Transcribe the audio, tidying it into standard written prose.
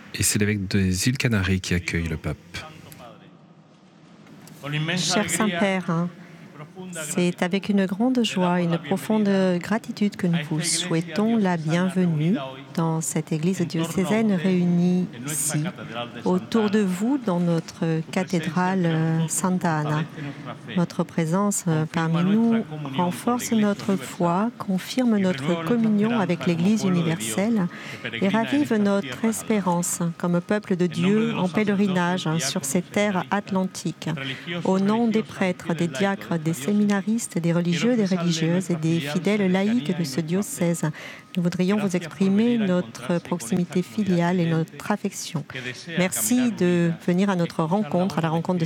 Et c'est l'évêque des îles Canaries qui accueille le pape. Cher Saint-Père, c'est avec une grande joie et une profonde gratitude que nous vous souhaitons la bienvenue dans cette église diocésaine réunie ici, autour de vous dans notre cathédrale Santa Ana. Votre présence parmi nous renforce notre foi, confirme notre communion avec l'Église universelle et ravive notre espérance comme peuple de Dieu en pèlerinage sur ces terres atlantiques. Au nom des prêtres, des diacres, des séminaristes, des religieux, des religieuses et des fidèles laïcs de ce diocèse, nous voudrions vous exprimer notre proximité filiale et notre affection. Merci de venir à notre rencontre, à la rencontre de